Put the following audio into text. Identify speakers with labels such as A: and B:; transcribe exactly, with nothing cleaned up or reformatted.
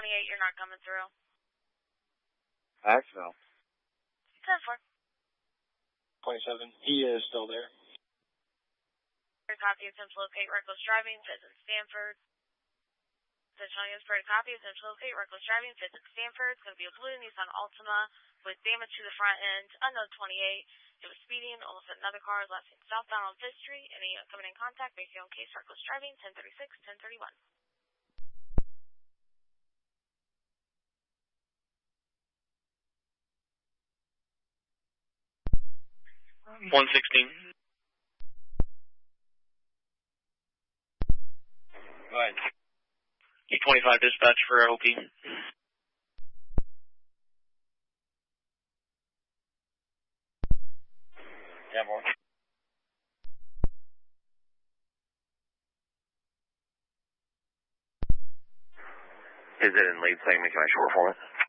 A: twenty-eight, you're not coming through.
B: Axville.
A: ten four.
C: twenty-seven, he is still there.
A: For a copy, attempt to locate reckless driving, fits in Stanford. Attention audience, for a copy, attempt to locate reckless driving, fits in Stanford. It's going to be a blue Nissan Altima with damage to the front end, unknown twenty-eight. It was speeding, almost at another car, last seen southbound on fifth street. Any coming in contact, based on case reckless driving, ten thirty-six, ten thirty-one.
C: one sixteen.
B: Go ahead.
C: E twenty-five dispatch for O P.
B: Yeah, boy.
D: Is it in lead segment? Can I short form it?